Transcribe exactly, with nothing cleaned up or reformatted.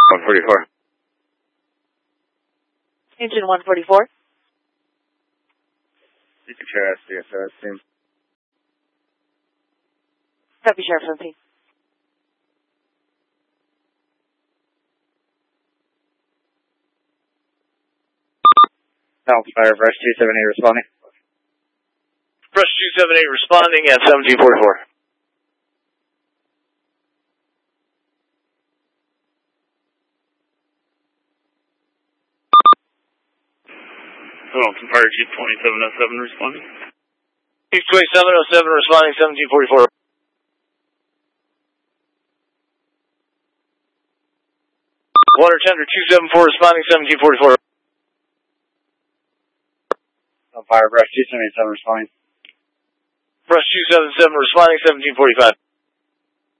one forty-four. Engine one forty-four. You can share S D S O S team. Copy, Sheriff seventeen. No, fire brush two seven eight responding. Brush two seven eight responding at seventeen forty-four. Hamilton Fire Chief twenty-seven oh seven responding. Chief twenty-seven oh seven responding seventeen forty-four. Water tender two seven four responding seventeen forty-four. No, fire brush two seven eight seven responding. Brush two seven seven responding seventeen forty-five.